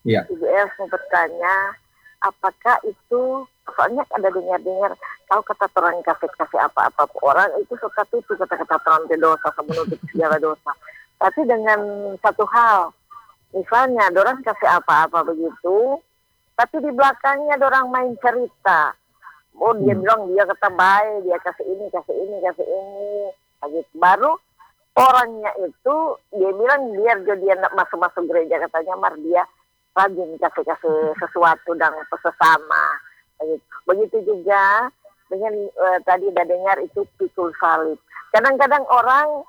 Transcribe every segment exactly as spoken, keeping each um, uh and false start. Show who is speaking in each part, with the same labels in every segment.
Speaker 1: Iya.
Speaker 2: Ibu Els mau bertanya, apakah itu, soalnya ada dengar-dengar, kalau kata orang kasih-kasih apa-apa ke orang, itu suka tutup kata-kata orang dosa, menutup segala dosa. Tapi dengan satu hal, misalnya orang kasih apa-apa begitu, tapi di belakangnya orang main cerita. Oh dia
Speaker 1: Hmm.
Speaker 2: bilang dia kata baik, dia kasih ini, kasih ini, kasih ini. Begitu. Baru orangnya itu, dia bilang biar dia nak masuk-masuk gereja, katanya Mar, dia rajin kasih-kasih sesuatu dan sesama. Begitu, begitu juga dengan uh, tadi udah dengar itu pikul salib. Kadang-kadang orang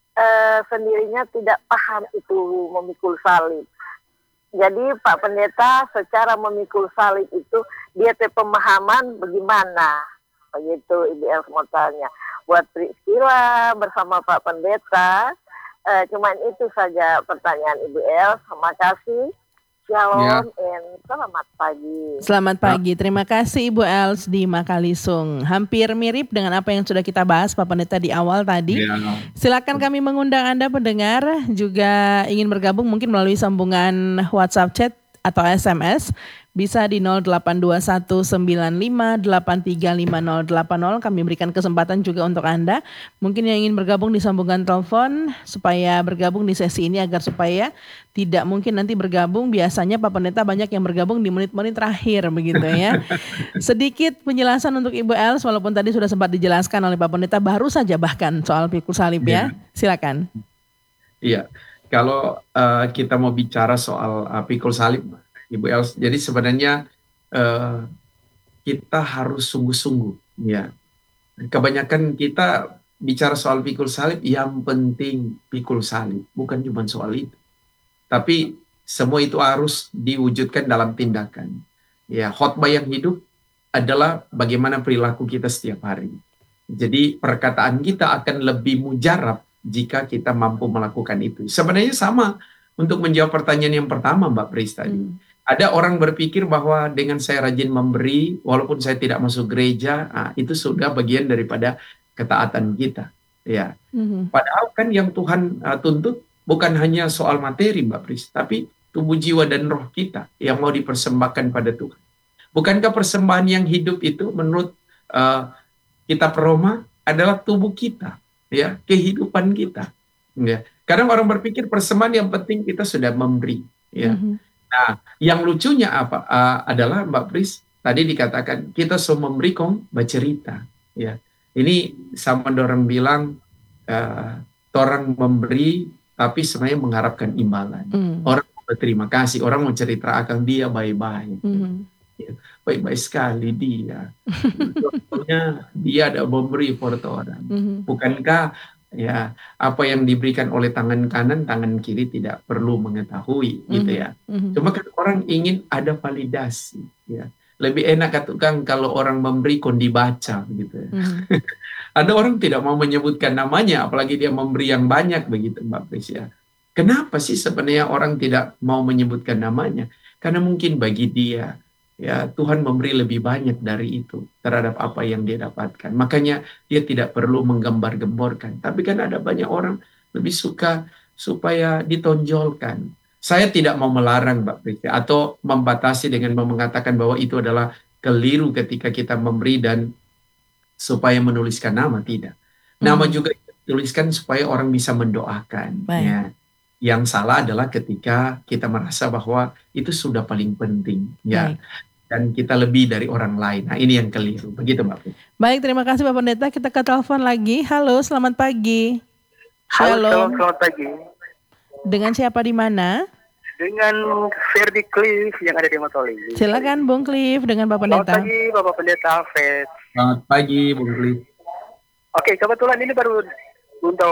Speaker 2: uh, sendirinya tidak paham itu memikul salib. Jadi Pak Pendeta secara memikul salib itu dia te pemahaman bagaimana, begitu Ibu Els mau tanya. Buat Priscilla bersama Pak Pendeta, uh, cuman itu saja pertanyaan Ibu Els. Terima kasih. Shalom
Speaker 1: Ya.
Speaker 2: and selamat pagi.
Speaker 3: Selamat pagi, terima kasih Ibu Els di Makalisung. Hampir mirip dengan apa yang sudah kita bahas Pak Pendeta di awal tadi.
Speaker 1: Ya.
Speaker 3: Silakan kami mengundang Anda pendengar juga ingin bergabung mungkin melalui sambungan WhatsApp chat atau S M S. Bisa di nol delapan dua satu sembilan lima delapan tiga lima nol delapan nol. Kami berikan kesempatan juga untuk Anda. Mungkin yang ingin bergabung di sambungan telepon supaya bergabung di sesi ini agar supaya tidak mungkin nanti bergabung. Biasanya Pak Pendeta banyak yang bergabung di menit-menit terakhir begitu ya. Sedikit penjelasan untuk Ibu Els walaupun tadi sudah sempat dijelaskan oleh Pak Pendeta baru saja bahkan soal pikul salib ya. Silakan.
Speaker 1: Iya. Kalau uh, kita mau bicara soal uh, pikul salib Ibu Els, jadi sebenarnya uh, kita harus sungguh-sungguh, ya. Kebanyakan kita bicara soal pikul salib, yang penting pikul salib, bukan cuma soal itu. Tapi semua itu harus diwujudkan dalam tindakan. Ya, khotbah yang hidup adalah bagaimana perilaku kita setiap hari. Jadi perkataan kita akan lebih mujarab jika kita mampu melakukan itu. Sebenarnya sama untuk menjawab pertanyaan yang pertama Mbak Pris tadi. Hmm. Ada orang berpikir bahwa dengan saya rajin memberi, walaupun saya tidak masuk gereja, nah, itu sudah bagian daripada ketaatan kita. Ya, mm-hmm. Padahal kan yang Tuhan uh, tuntut bukan hanya soal materi, Mbak Pris, tapi tubuh, jiwa, dan roh kita yang mau dipersembahkan pada Tuhan. Bukankah persembahan yang hidup itu menurut uh, kitab Roma adalah tubuh kita, ya, kehidupan kita. Ya. Kadang orang berpikir persembahan yang penting kita sudah memberi, ya. Mm-hmm. Nah, yang lucunya apa uh, adalah Mbak Pris tadi dikatakan kita semua memberi kong bercerita, ya. Ini sama orang bilang uh, orang memberi tapi sebenarnya mengharapkan imbalan. Mm. Orang berterima kasih, orang mau cerita akan dia baik-baik, mm. ya, baik-baik sekali dia. Contohnya dia ada memberi for orang. Mm. Bukankah ya apa yang diberikan oleh tangan kanan, tangan kiri tidak perlu mengetahui, mm-hmm. gitu ya. Mm-hmm. Cuma kan orang ingin ada validasi, ya. Lebih enak kan kalau orang memberi kon dibaca, gitu ya. Mm-hmm. Ada orang tidak mau menyebutkan namanya, apalagi dia memberi yang banyak, begitu Mbak Pris ya. Kenapa sih sebenarnya orang tidak mau menyebutkan namanya? Karena mungkin bagi dia, ya Tuhan memberi lebih banyak dari itu terhadap apa yang dia dapatkan. Makanya dia tidak perlu menggembar-gemborkan. Tapi kan ada banyak orang lebih suka supaya ditonjolkan. Saya tidak mau melarang Mbak Priti atau membatasi dengan mengatakan bahwa itu adalah keliru ketika kita memberi dan supaya menuliskan nama, tidak. Nama hmm. juga dituliskan supaya orang bisa mendoakan. Ya. Yang salah adalah ketika kita merasa bahwa itu sudah paling penting, ya. Baik. Dan kita lebih dari orang lain. Nah, ini yang keliru. Begitu, Mbak Putri.
Speaker 3: Baik, terima kasih Pak Pendeta. Kita ke telepon lagi. Halo, selamat pagi.
Speaker 4: Halo, selamat pagi.
Speaker 3: Dengan siapa di mana?
Speaker 4: Dengan Ferdi Cliff yang ada di Matoli.
Speaker 3: Silakan Bung Cliff dengan Pak Pendeta.
Speaker 4: Selamat pagi, Bapak Pendeta Alfred.
Speaker 1: Selamat pagi, Bung Cliff.
Speaker 4: Oke, kebetulan ini baru untuk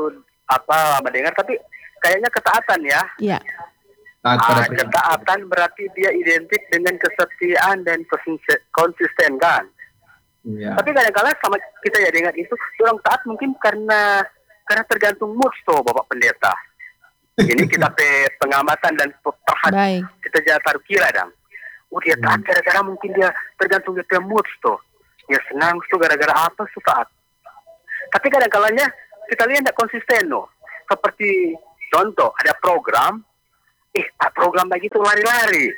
Speaker 4: apa mendengar, tapi kayaknya ketaatan ya.
Speaker 3: Iya.
Speaker 4: Ah, ketaatan berarti dia identik dengan kesetiaan dan konsisten kan. Ya. Tapi kadang-kadang sama kita ya dengan itu orang taat mungkin karena karena tergantung mood tuh Bapak Pendeta. Ini kita pe pengamatan dan perhatian kita jangan taruh kira dong. Oh dia taat gara-gara mungkin dia tergantung dia mood tuh. Dia senang tuh gara-gara apa tuh taat. Tapi kadang-kadangnya kita lihat tidak konsisten loh. Seperti contoh ada program eh tak program begitu lari-lari.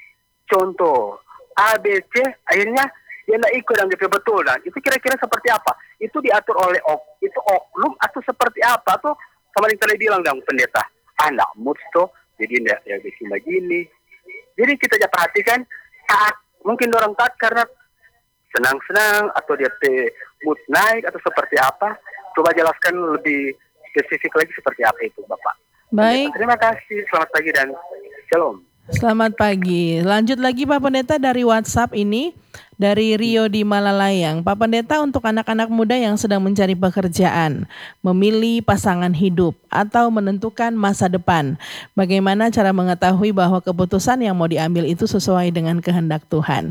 Speaker 4: Contoh A, B, C, akhirnya dia tidak ikut dan kebetulan. Itu kira-kira seperti apa? Itu diatur oleh ok, itu oknum atau seperti apa? Atau sama yang tadi bilang dong pendeta, anak mood tuh, jadi tidak ya bikin begini. Jadi kita aja perhatikan taat, mungkin orang taat karena senang-senang atau dia te mood naik atau seperti apa. Coba jelaskan lebih spesifik lagi seperti apa itu Bapak.
Speaker 3: Baik.
Speaker 4: Pendeta, terima kasih, selamat pagi dan shalom.
Speaker 3: Selamat pagi. Lanjut lagi Pak Pendeta dari WhatsApp ini, dari Rio di Malalayang. Pak Pendeta, untuk anak-anak muda yang sedang mencari pekerjaan, memilih pasangan hidup, atau menentukan masa depan, bagaimana cara mengetahui bahwa keputusan yang mau diambil itu sesuai dengan kehendak Tuhan?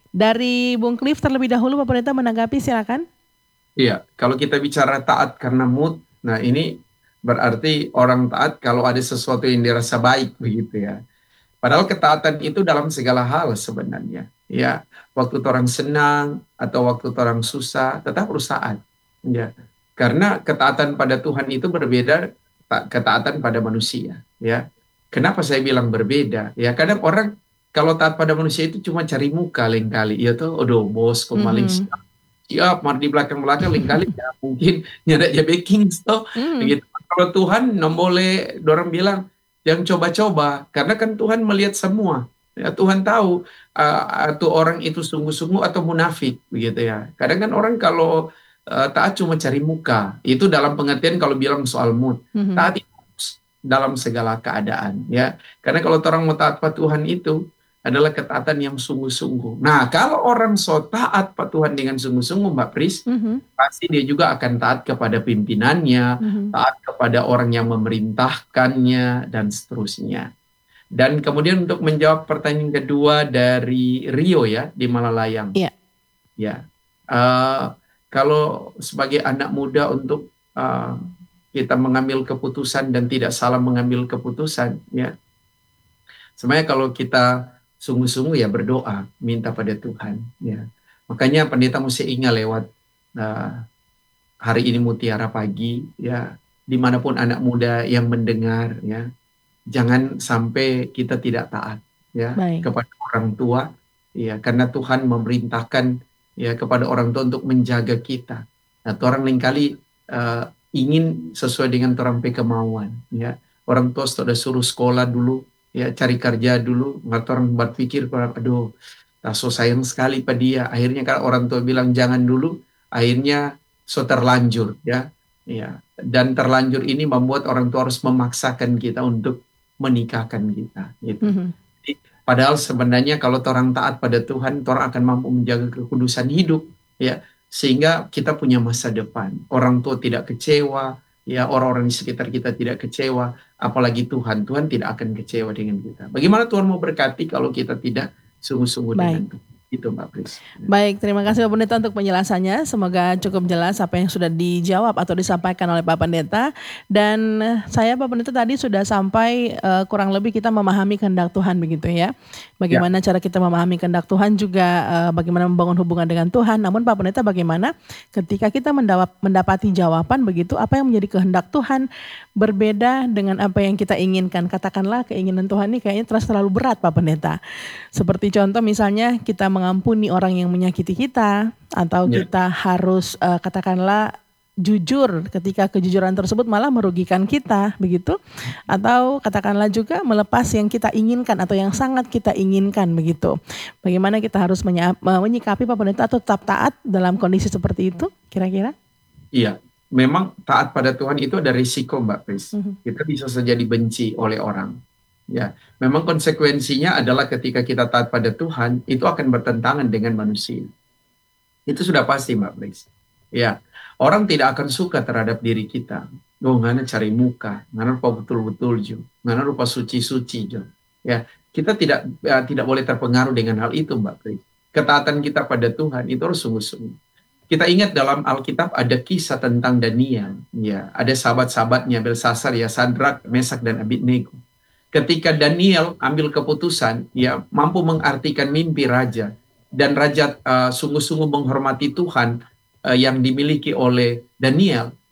Speaker 3: Dari Bung Cliff terlebih dahulu, Pak Pendeta menanggapi, silakan.
Speaker 1: Iya, kalau kita bicara taat karena mood, nah ini berarti orang taat kalau ada sesuatu yang dirasa baik, begitu ya. Padahal ketaatan itu dalam segala hal sebenarnya. Ya, waktu orang senang atau waktu orang susah, tetap harus taat. Ya, karena ketaatan pada Tuhan itu berbeda ketaatan pada manusia. Ya, kenapa saya bilang berbeda? Ya, kadang orang kalau taat pada manusia itu cuma cari muka lain kali. Ya tuh, aduh bos, kok maling
Speaker 3: Mhm.
Speaker 1: siap, siap, mar di belakang-belakang lain kali ya mungkin nyada ya baking so.
Speaker 3: Mhm.
Speaker 1: Begitu. Kalau Tuhan non boleh, orang bilang yang coba-coba, karena kan Tuhan melihat semua. Ya, Tuhan tahu uh, atau orang itu sungguh-sungguh atau munafik, begitu ya. Kadang kan orang kalau uh, taat cuma cari muka, itu dalam pengertian kalau bilang soal mood.
Speaker 3: Mhm.
Speaker 1: Taat itu dalam segala keadaan, ya. Karena kalau orang mau taat pada Tuhan itu adalah ketaatan yang sungguh-sungguh. Nah, kalau orang so taat pada Tuhan dengan sungguh-sungguh, Mbak Pris,
Speaker 3: Mhm.
Speaker 1: pasti dia juga akan taat kepada pimpinannya,
Speaker 3: Mhm.
Speaker 1: taat kepada orang yang memerintahkannya, dan seterusnya. Dan kemudian untuk menjawab pertanyaan kedua dari Rio ya, di Malalayang.
Speaker 3: Iya.
Speaker 1: Ya, uh, kalau sebagai anak muda untuk uh, kita mengambil keputusan dan tidak salah mengambil keputusan, ya. Sebenarnya kalau kita sungguh-sungguh ya berdoa, minta pada Tuhan. Ya, makanya pendeta mesti ingat lewat uh, hari ini Mutiara Pagi, ya, dimanapun anak muda yang mendengar, ya, jangan sampai kita tidak taat, ya,
Speaker 3: Baik.
Speaker 1: kepada orang tua, ya, karena Tuhan memerintahkan ya kepada orang tua untuk menjaga kita. Nah, orang lain kali uh, ingin sesuai dengan orang pe kemauan, ya. Orang tua sudah suruh sekolah dulu, ya, cari kerja dulu, nggak orang berpikir, aduh, tak so sayang sekali pada dia. Akhirnya kalau orang tua bilang jangan dulu, akhirnya so terlanjur, ya, ya. Dan terlanjur ini membuat orang tua harus memaksakan kita untuk menikahkan kita, gitu.
Speaker 3: Mhm.
Speaker 1: Jadi, padahal sebenarnya kalau orang taat pada Tuhan, orang akan mampu menjaga kekudusan hidup, ya, sehingga kita punya masa depan. Orang tua tidak kecewa, ya, orang-orang di sekitar kita tidak kecewa, apalagi Tuhan. Tuhan tidak akan kecewa dengan kita. Bagaimana Tuhan mau berkati kalau kita tidak sungguh-sungguh dengan Tuhan? Itu Mbak Pris.
Speaker 3: Baik, terima kasih Pak Pendeta untuk penjelasannya. Semoga cukup jelas apa yang sudah dijawab atau disampaikan oleh Pak Pendeta. Dan saya Pak Pendeta tadi sudah sampai uh, kurang lebih kita memahami kehendak Tuhan begitu ya. Bagaimana ya. Cara kita memahami kehendak Tuhan juga uh, bagaimana membangun hubungan dengan Tuhan. Namun Pak Pendeta bagaimana ketika kita mendap- mendapati jawaban begitu, apa yang menjadi kehendak Tuhan berbeda dengan apa yang kita inginkan. Katakanlah keinginan Tuhan ini kayaknya terasa terlalu berat Pak Pendeta. Seperti contoh misalnya kita mengampuni orang yang menyakiti kita, atau yeah. kita harus uh, katakanlah jujur ketika kejujuran tersebut malah merugikan kita, begitu. Atau katakanlah juga melepas yang kita inginkan atau yang sangat kita inginkan, begitu. Bagaimana kita harus menya- menyikapi Pak Pendeta atau tetap taat dalam kondisi seperti itu kira-kira?
Speaker 1: Iya, memang taat pada Tuhan itu ada risiko Mbak Pris.
Speaker 3: Mm-hmm.
Speaker 1: Kita bisa saja dibenci oleh orang. Ya, memang konsekuensinya adalah ketika kita taat pada Tuhan, itu akan bertentangan dengan manusia. Itu sudah pasti Mbak Pris. Ya, orang tidak akan suka terhadap diri kita. Oh, ngana cari muka, ngana rupa betul-betul jo, ngana rupa suci-suci jo. Ya, kita tidak ya, tidak boleh terpengaruh dengan hal itu Mbak Pris. Ketaatan kita pada Tuhan itu harus sungguh-sungguh. Kita ingat dalam Alkitab ada kisah tentang Daniel. Ya, ada sahabat-sahabatnya Belsasar, ya, Sadrak, Mesak dan Abednego. Ketika Daniel ambil keputusan, ya, mampu mengartikan mimpi raja, dan raja uh, sungguh-sungguh menghormati Tuhan uh, yang dimiliki oleh Daniel,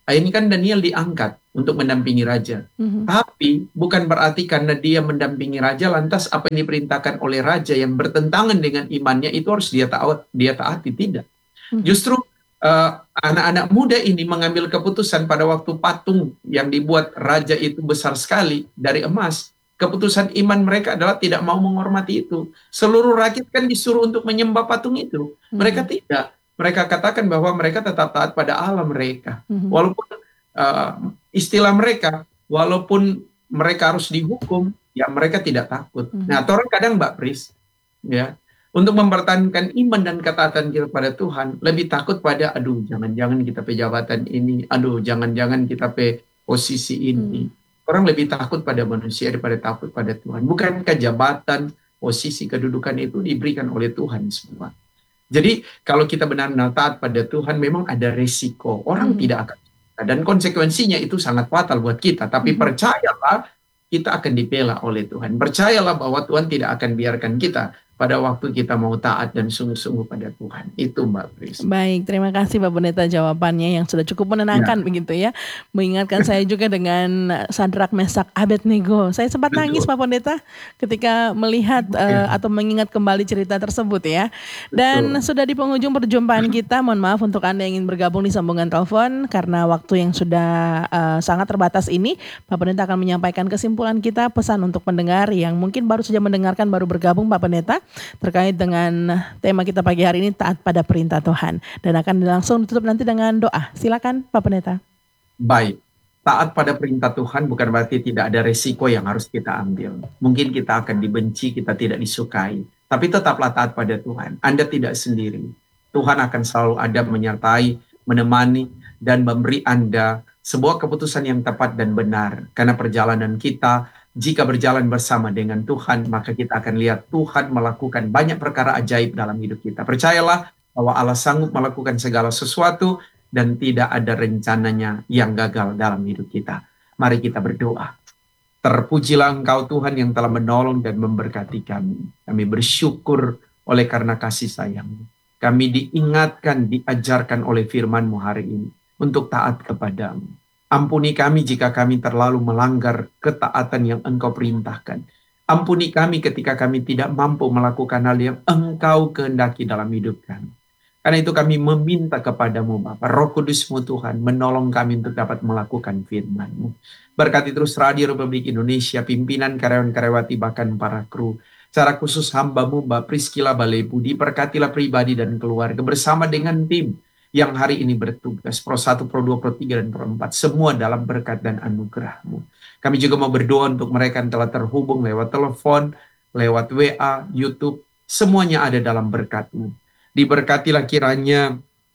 Speaker 1: Ini kan Daniel diangkat untuk mendampingi raja. Mm-hmm. Tapi bukan berarti karena dia mendampingi raja, lantas apa yang diperintahkan oleh raja yang bertentangan dengan imannya itu harus dia taat, dia taati. Tidak. Mm-hmm. Justru uh, anak-anak muda ini mengambil keputusan pada waktu patung yang dibuat raja itu besar sekali dari emas. Keputusan iman mereka adalah tidak mau menghormati itu. Seluruh rakyat kan disuruh untuk menyembah patung itu. Mereka mm-hmm. tidak. Mereka katakan bahwa mereka tetap taat pada Allah mereka. Mm-hmm. Walaupun uh, istilah mereka, walaupun mereka harus dihukum, ya mereka tidak takut. Mm-hmm. Nah, orang kadang Mbak Pris, ya, untuk mempertahankan iman dan ketaatan kita pada Tuhan, lebih takut pada, aduh, jangan-jangan kita pe jabatan ini, aduh, jangan-jangan kita pe posisi ini. Mm-hmm. Orang lebih takut pada manusia daripada takut pada Tuhan. Bukankah jabatan, posisi, kedudukan itu diberikan oleh Tuhan semua? Jadi kalau kita benar-benar taat pada Tuhan, memang ada resiko. Orang mm-hmm. tidak akan, dan konsekuensinya itu sangat fatal buat kita. Tapi mm-hmm. percayalah, kita akan dibela oleh Tuhan. Percayalah bahwa Tuhan tidak akan biarkan kita pada waktu kita mau taat dan sungguh-sungguh pada Tuhan. Itu Mbak Pris.
Speaker 3: Baik, terima kasih Pak Pendeta jawabannya yang sudah cukup menenangkan ya. Begitu ya. Mengingatkan saya juga dengan Sadrak, Mesak, Abednego. Saya sempat Betul. nangis Pak Pendeta ketika melihat uh, atau mengingat kembali cerita tersebut ya. Dan Betul. sudah di penghujung perjumpaan kita. Mohon maaf untuk Anda yang ingin bergabung di sambungan telepon karena waktu yang sudah uh, sangat terbatas ini. Pak Pendeta akan menyampaikan kesimpulan kita, pesan untuk pendengar yang mungkin baru saja mendengarkan, baru bergabung Pak Pendeta, terkait dengan tema kita pagi hari ini, taat pada perintah Tuhan, dan akan langsung ditutup nanti dengan doa. Silakan Pak Pendeta.
Speaker 1: Baik, taat pada perintah Tuhan bukan berarti tidak ada resiko yang harus kita ambil. Mungkin kita akan dibenci, kita tidak disukai, tapi tetaplah taat pada Tuhan. Anda tidak sendiri. Tuhan akan selalu ada menyertai, menemani, dan memberi Anda sebuah keputusan yang tepat dan benar. Karena perjalanan kita, jika berjalan bersama dengan Tuhan, maka kita akan lihat Tuhan melakukan banyak perkara ajaib dalam hidup kita. Percayalah bahwa Allah sanggup melakukan segala sesuatu dan tidak ada rencananya yang gagal dalam hidup kita. Mari kita berdoa. Terpujilah Engkau Tuhan yang telah menolong dan memberkati kami. Kami bersyukur oleh karena kasih sayang-Mu. Kami diingatkan, diajarkan oleh firman-Mu hari ini untuk taat kepadamu. Ampuni kami jika kami terlalu melanggar ketaatan yang Engkau perintahkan. Ampuni kami ketika kami tidak mampu melakukan hal yang Engkau kehendaki dalam hidup kami. Karena itu kami meminta kepadamu Bapa, Roh Kudus-Mu Tuhan, menolong kami untuk dapat melakukan firman-Mu. Berkati terus Radio Republik Indonesia, pimpinan karyawan-karyawati, bahkan para kru. Secara khusus hamba-Mu Mbak Priscilla Balebudi, berkatilah pribadi dan keluarga bersama dengan tim yang hari ini bertugas, Pro satu, Pro dua, Pro tiga, dan Pro empat, semua dalam berkat dan anugerah-Mu. Kami juga mau berdoa untuk mereka yang telah terhubung lewat telepon, lewat W A, YouTube, semuanya ada dalam berkat-Mu. Diberkatilah kiranya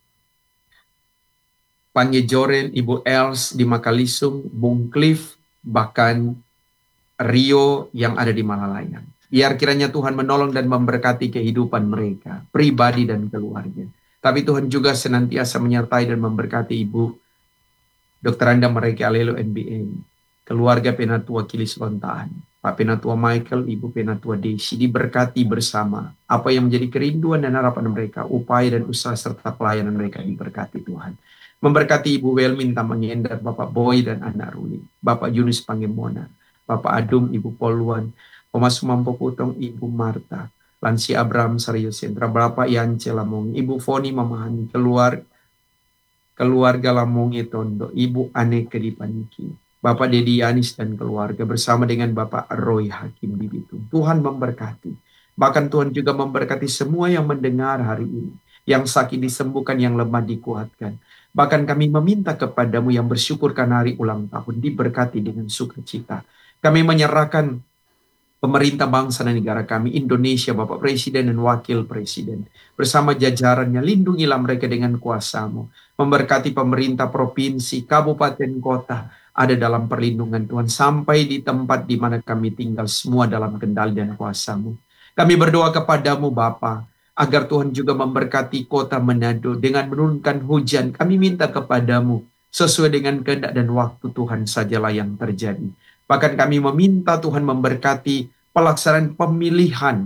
Speaker 1: Pange Joren, Ibu Els di Makalisung, Bung Cliff, bahkan Rio yang ada di Malalayan. Biar kiranya Tuhan menolong dan memberkati kehidupan mereka, pribadi dan keluarga. Tapi Tuhan juga senantiasa menyertai dan memberkati Ibu Dokter Anda mereka Alelo N B A, keluarga Penatua Kilis Lontaan, Pak Penatua Michael, Ibu Penatua Desi, diberkati bersama. Apa yang menjadi kerinduan dan harapan mereka, upaya dan usaha serta pelayanan mereka diberkati Tuhan. Memberkati Ibu Welmin Tamangender, Bapak Boy dan anak Ruli, Bapak Yunus Pangemona, Bapak Adum, Ibu Poluan, Omas Mampo Putong, Ibu Marta, Lansi Abraham Saryo Sentra, Bapak Yance Lamongi, Ibu Foni Mamahani, keluar, keluarga Lamongi Tondo, Ibu Aneke di Paniki, Bapak Dedi Yanis dan keluarga, bersama dengan Bapak Roy Hakim di Bitung. Tuhan memberkati. Bahkan Tuhan juga memberkati semua yang mendengar hari ini. Yang sakit disembuhkan, yang lemah dikuatkan. Bahkan kami meminta kepadamu yang bersyukur karena hari ulang tahun, diberkati dengan sukacita. Kami menyerahkan pemerintah bangsa dan negara kami, Indonesia, Bapak Presiden dan Wakil Presiden. Bersama jajarannya, lindungilah mereka dengan kuasa-Mu. Memberkati pemerintah provinsi, kabupaten, kota, ada dalam perlindungan Tuhan. Sampai di tempat di mana kami tinggal, semua dalam kendali dan kuasa-Mu. Kami berdoa kepadamu Bapa, agar Tuhan juga memberkati kota Manado dengan menurunkan hujan. Kami minta kepadamu, sesuai dengan kehendak dan waktu Tuhan sajalah yang terjadi. Bahkan kami meminta Tuhan memberkati pelaksanaan pemilihan,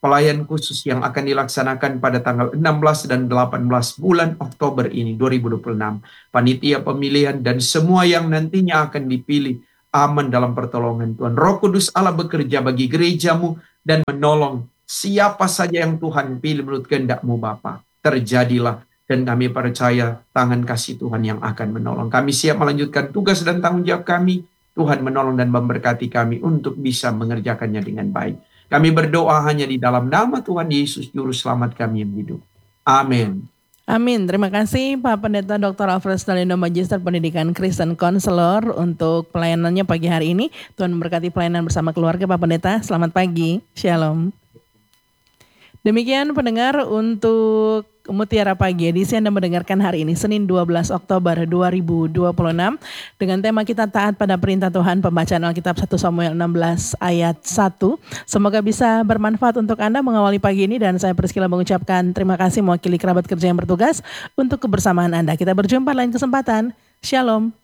Speaker 1: pelayan khusus yang akan dilaksanakan pada tanggal enam belas dan delapan belas bulan Oktober ini dua ribu dua puluh enam. Panitia pemilihan dan semua yang nantinya akan dipilih aman dalam pertolongan Tuhan. Roh Kudus Allah bekerja bagi gerejamu dan menolong siapa saja yang Tuhan pilih menurut kehendak-Mu Bapa. Terjadilah, dan kami percaya tangan kasih Tuhan yang akan menolong. Kami siap melanjutkan tugas dan tanggung jawab kami. Tuhan menolong dan memberkati kami untuk bisa mengerjakannya dengan baik. Kami berdoa hanya di dalam nama Tuhan Yesus, Juru Selamat kami yang hidup. Amin.
Speaker 3: Amin. Terima kasih Pak Pendeta doktor Alfred Stalino, Magister Pendidikan Kristen Konselor, untuk pelayanannya pagi hari ini. Tuhan memberkati pelayanan bersama keluarga Pak Pendeta. Selamat pagi. Shalom. Demikian pendengar untuk Mutiara Pagi edisi Anda mendengarkan hari ini Senin dua belas Oktober dua ribu dua puluh enam dengan tema kita taat pada perintah Tuhan, pembacaan Alkitab satu Samuel enam belas ayat satu. Semoga bisa bermanfaat untuk Anda mengawali pagi ini, dan saya Priscilla mengucapkan terima kasih mewakili kerabat kerja yang bertugas untuk kebersamaan Anda. Kita berjumpa lain kesempatan. Shalom.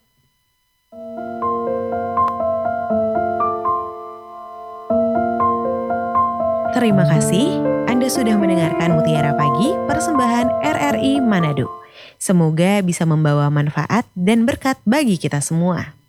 Speaker 5: Terima kasih Anda sudah mendengarkan Mutiara Pagi, persembahan R R I Manado. Semoga bisa membawa manfaat dan berkat bagi kita semua.